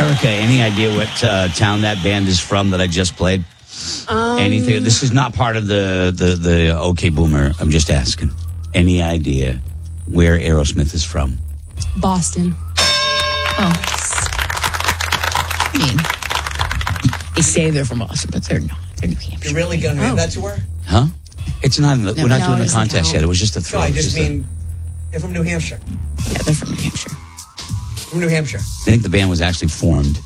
Erica, any idea what town that band is from that I just played? Anything? This is not part of the OK Boomer. I'm just asking. Any idea where Aerosmith is from? Boston. I mean, they say they're from Boston, but they're not. They're New Hampshire. You're really going to give that to her? Huh? It's not. We're not doing the it's contest not. yet. It was just a throw. No, I just mean, they're from New Hampshire. Yeah, they're from New Hampshire. From New Hampshire. I think the band was actually formed.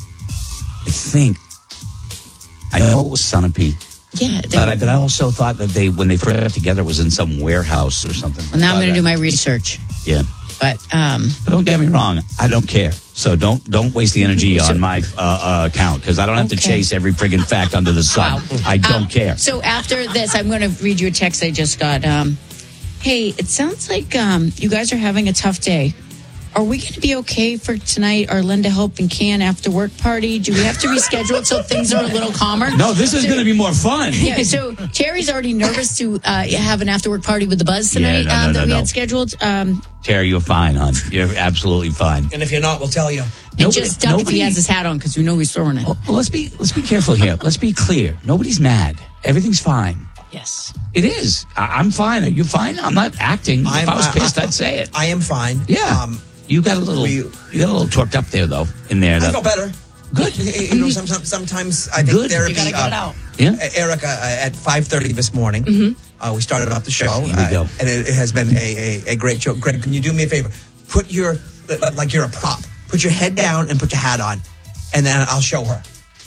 I know it was Sunapee. Yeah. But I also thought that when they first got together, it was in some warehouse or something. Well, now I'm going to do my research. Yeah. But don't get me wrong. I don't care. So don't waste the energy on my account because I don't have to chase every friggin' fact under the sun. Wow. I don't care. So after this, I'm going to read you a text I just got. Hey, it sounds like you guys are having a tough day. Are we going to be okay for tonight, our Linda Hope and Can after work party? Do we have to reschedule so things are a little calmer? No, this is going to be more fun. Yeah, so Terry's already nervous to have an after work party with the Buzz tonight that we had scheduled. Terry, you're fine, hon. You're absolutely fine. And if you're not, we'll tell you. And just duck if he has his hat on because we know he's throwing it. Well, let's be careful here. Let's be clear. Nobody's mad. Everything's fine. Yes. It is. I'm fine. Are you fine? I'm not acting. If I was pissed, I'd say it. I am fine. Yeah. You got a little torqued up there, though, in there. I feel better. Good. You know, sometimes I think therapy. You got to get it out. Yeah. Erica, at 5:30 this morning, we started off the show. Here we go. And it has been a great show. Greg, can you do me a favor? Put your, like you're a prop. Put your head down and put your hat on. And then I'll show her.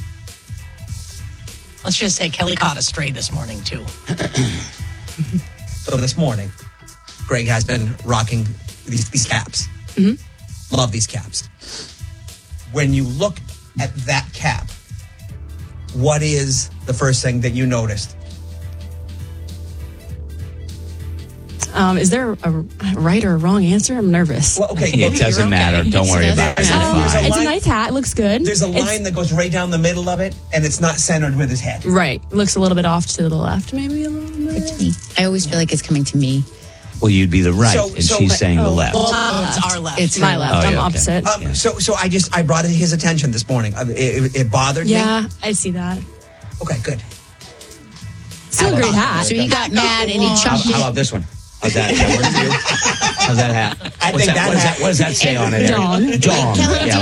Let's just say Kelly caught a stray this morning, too. So this morning, Greg has been rocking these caps. Love these caps. When you look at that cap, what is the first thing that you noticed? Is there a right or a wrong answer? I'm nervous. Well, okay. It doesn't matter. Don't worry about it. It's fine. It's a nice hat. It looks good. There's a line that goes right down the middle of it, and it's not centered with his head. Right. It looks a little bit off to the left, maybe a little bit. It's me. I always feel like it's coming to me. Well, you'd be the right, and she's saying the left. It's our left. It's my left. I'm opposite. So I brought it his attention this morning. It bothered me. Yeah, I see that. Okay, good. Still a great hat. So he got mad and he chucked How about this one? How's that? That work for you? How's that hat? I think that hat. What does that say on it? Dawn. Dawn. Kelly, Yeah,